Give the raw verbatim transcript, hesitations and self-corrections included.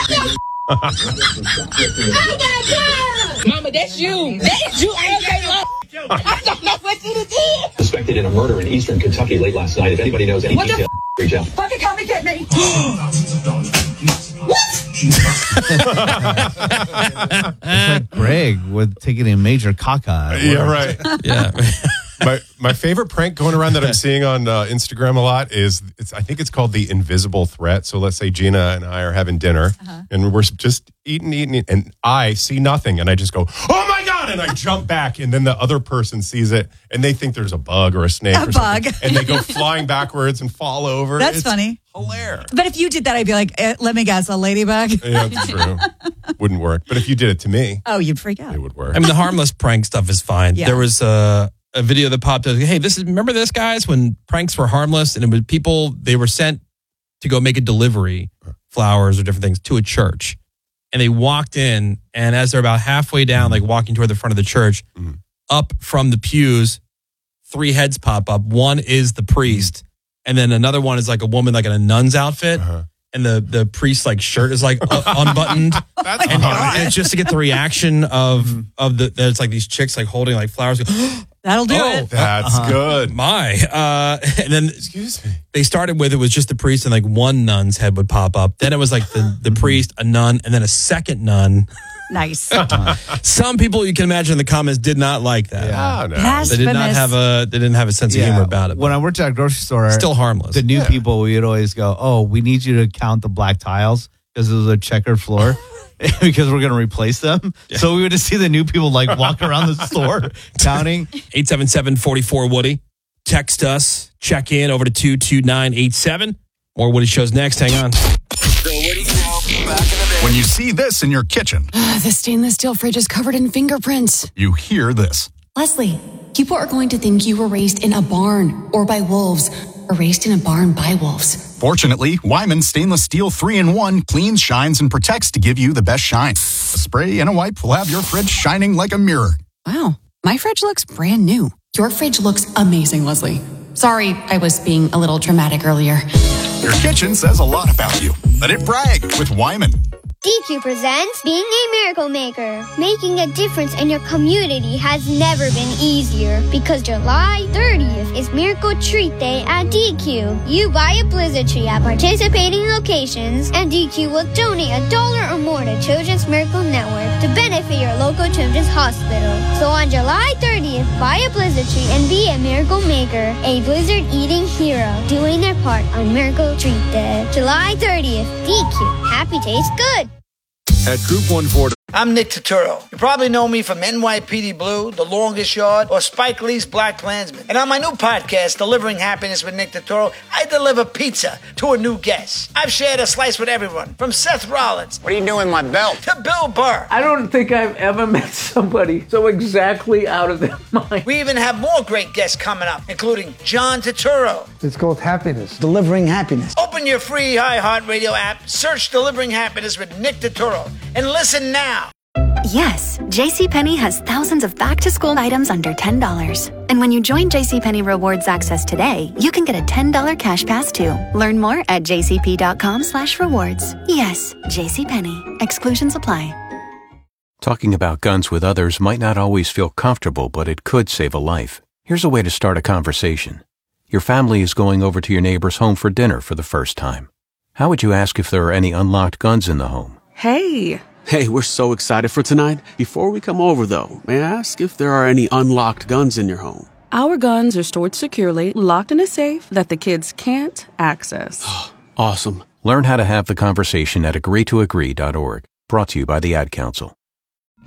Mama, that's you. That's you. Okay, love. I don't know what you did. Suspected in a murder in eastern Kentucky late last night. If anybody knows any details, reach out. Fucking come and get me. What? It's like Greg with taking a major caca. Yeah, right. Yeah. my my favorite prank going around that I'm seeing on uh, Instagram a lot is it's I think it's called the invisible threat. So let's say Gina and I are having dinner uh-huh. and we're just eating, eating, eating, and I see nothing and I just go, oh my God, and I jump back and then the other person sees it and they think there's a bug or a snake a or bug. something. And they go flying backwards and fall over. That's it's funny. Hilarious. But if you did that, I'd be like, eh, let me guess, a ladybug? Yeah, that's true. Wouldn't work. But if you did it to me, oh, you'd freak out. It would work. I mean, the harmless prank stuff is fine. Yeah. There was a, a video that popped up. Hey, this is remember this, guys, when pranks were harmless and it was people, they were sent to go make a delivery, flowers or different things, to a church. And they walked in, and as they're about halfway down, like walking toward the front of the church, mm-hmm. up from the pews, three heads pop up. One is the priest, and then another one is like a woman like in a nun's outfit. Uh-huh. And the, the priest's like shirt is like uh, unbuttoned. That's and, and it's just to get the reaction of mm-hmm. of the it's like these chicks like holding like flowers. That'll do oh, it. That's uh-huh. good. My. Uh, and then excuse me. They started with it was just the priest and like one nun's head would pop up. Then it was like the, the priest, a nun, and then a second nun. Nice. Some people you can imagine in the comments did not like that. Yeah, no. They did not have a they didn't have a sense yeah. of humor about it. When I worked at a grocery store, still harmless. The new yeah. people, we would always go, "Oh, we need you to count the black tiles because it was a checkered floor." Because we're going to replace them. Yeah. So we would just see the new people like walk around the store counting. eight seven seven, four four, Woody. Text us. Check in over to two two nine eight seven. More Woody Shows next. Hang on. The Woody Show, back in the day. When you see this in your kitchen. The stainless steel fridge is covered in fingerprints. You hear this. Leslie, people are going to think you were raised in a barn or by wolves or raised in a barn by wolves. Fortunately, Wyman Stainless Steel three in one cleans, shines, and protects to give you the best shine. A spray and a wipe will have your fridge shining like a mirror. Wow, my fridge looks brand new. Your fridge looks amazing, Leslie. Sorry, I was being a little dramatic earlier. Your kitchen says a lot about you. Let it brag with Wyman. D Q presents Being a Miracle Maker. Making a difference in your community has never been easier because July thirtieth is Miracle Treat Day at D Q. You buy a Blizzard tree at participating locations and D Q will donate a dollar or more to Children's Miracle Network to benefit your local children's hospital. So on July thirtieth, buy a Blizzard tree and be a Miracle Maker, a Blizzard eating hero, doing their part on Miracle Treat Day. July thirtieth, D Q. Happy tastes good. At Group one forty. I'm Nick Turturro. You probably know me from N Y P D Blue, The Longest Yard, or Spike Lee's Black Klansman. And on my new podcast, Delivering Happiness with Nick Turturro, I deliver pizza to a new guest. I've shared a slice with everyone, from Seth Rollins. What are you doing with my belt? To Bill Burr. I don't think I've ever met somebody so exactly out of their mind. We even have more great guests coming up, including John Turturro. It's called Happiness. Delivering Happiness. Open your free iHeartRadio app, search Delivering Happiness with Nick Turturro, and listen now. Yes, JCPenney has thousands of back-to-school items under ten dollars. And when you join JCPenney Rewards Access today, you can get a ten dollars cash pass too. Learn more at jcp.com slash rewards. Yes, JCPenney. Exclusions apply. Talking about guns with others might not always feel comfortable, but it could save a life. Here's a way to start a conversation. Your family is going over to your neighbor's home for dinner for the first time. How would you ask if there are any unlocked guns in the home? Hey! Hey, we're so excited for tonight. Before we come over, though, may I ask if there are any unlocked guns in your home? Our guns are stored securely, locked in a safe that the kids can't access. Awesome. Learn how to have the conversation at agree to agree dot org. Brought to you by the Ad Council.